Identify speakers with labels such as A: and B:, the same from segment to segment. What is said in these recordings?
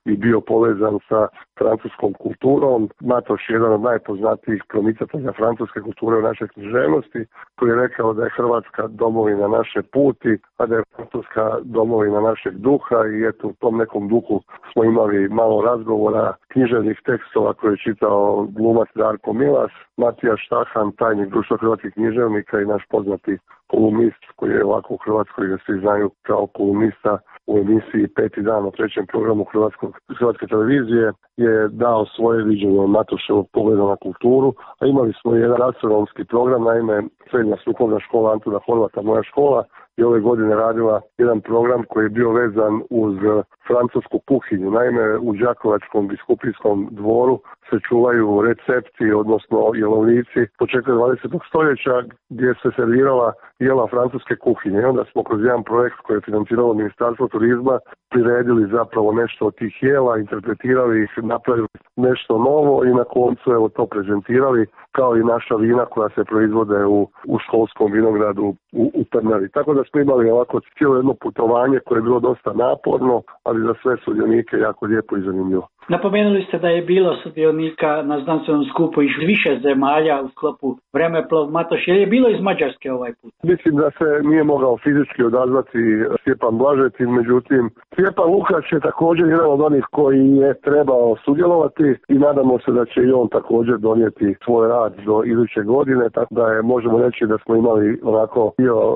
A: i bio povezan sa francuskom kulturom. Matoš je jedan od najpoznatijih promicatelja francuske kulture u našoj književnosti, koji je rekao da je Hrvatska domovina naše puti, a da je Francuska domovina našeg duha, i eto u tom nekom duhu smo imali malo razgovora, književnih tekstova koje je čitao glumac Darko Milas, Matija Štahan, tajnik Društva hrvatskih književnika i naš poznati kolumnist koji je ovako u Hrvatskoj, ga svi znaju kao kolumnista u emisiji Peti dan u trećem programu Hrvatske televizije, je dao svoje viđenje Matoševog pogleda na kulturu, a imali smo jedan astronomski program, naime Srednja strukovna škola Antuna Horvata, moja škola, i ove godine radila jedan program koji je bio vezan uz francusku kuhinju. Naime, u Đakovačkom biskupijskom dvoru se čuvaju recepti, odnosno jelovnici početka 20. stoljeća gdje se servirala jela francuske kuhinje. I onda smo kroz jedan projekt koji je financiralo Ministarstvo turizma priredili zapravo nešto od tih jela, interpretirali ih, napravili nešto novo i na koncu evo to prezentirali, kao i naša vina koja se proizvode u školskom vinogradu u Trnavi. Tako da smo imali ovako cijelo jedno putovanje koje je bilo dosta naporno, ali za sve sudionike jako lijepo i zanimljivo.
B: Napomenuli ste da je bilo sudionika na znanstvenom skupu iz više zemalja u sklopu Vremeplov Matoš. Je bilo iz Mađarske ovaj put?
A: Mislim da se nije mogao fizički odazvati Stjepan Blažetin, međutim Stjepan Lukač je također jedan od onih koji je trebao sudjelovati i nadamo se da će i on također donijeti svoj rad do iduće godine, tako da možemo reći da smo imali onako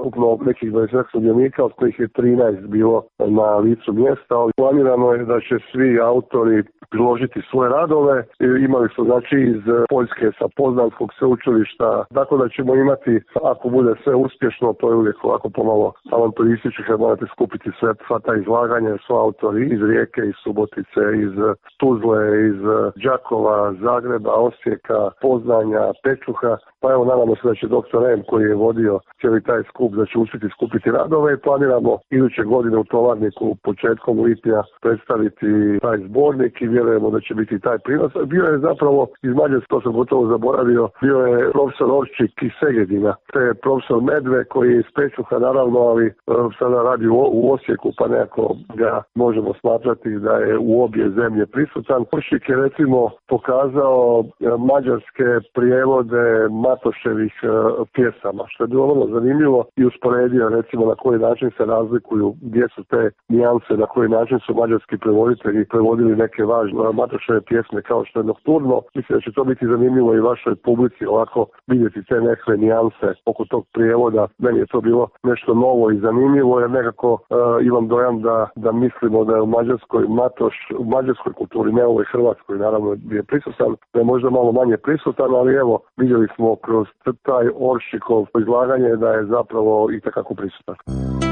A: nekih 20 sudionika, od kojih je 13 bilo na licu mjesta. Planirano je da će svi autori priložiti svoje radove. Imali su znači iz Poljske sa Poznanskog sveučilišta, tako da ćemo imati, ako bude sve uspješno, to je uvijek ovako pomalo avanturistički kad morate skupiti sva ta izlaganja, su autori iz Rijeke, iz Subotice, iz Tuzle, iz Đakova, Zagreba, Osijeka, Poznanja, Pečuha. Pa evo, nadamo se da će dr. M koji je vodio cijeli taj skup, da će uspjeti skupiti radove i planiramo iduće godine u Tovarniku početkom lipnja predstaviti taj zbornik i vjerujemo da će biti taj prinos. Bio je zapravo iz Mađarske, to sam gotovo zaboravio, bio je profesor Orčik iz Segedina, te profesor Medve koji je iz Pečuha naravno, ali sada radi u Osijeku, pa nekako ga možemo smatrati da je u obje zemlje prisutan. Orčik je recimo pokazao mađarske prijevode Matoševih pjesama, što je bilo vrlo zanimljivo, i usporedio recimo na koji način se razlikuju, gdje su te nijanse, na koji način su mađarski prevoditelji prevodili neke važne Matoševe pjesme kao što je Nokturno. Mislim da će to biti zanimljivo i vašoj publici ovako vidjeti te neke nijanse oko tog prijevoda. Meni je to bilo nešto novo i zanimljivo, jer nekako imam dojam da mislimo da je u Mađarskoj Matoš, u mađarskoj kulturi, ne ovoj hrvatskoj naravno je prisutan, da je možda malo manje prisutan, ali evo vidjeli smo kroz taj Oršikov izlaganje da je zapravo itekako prisutan.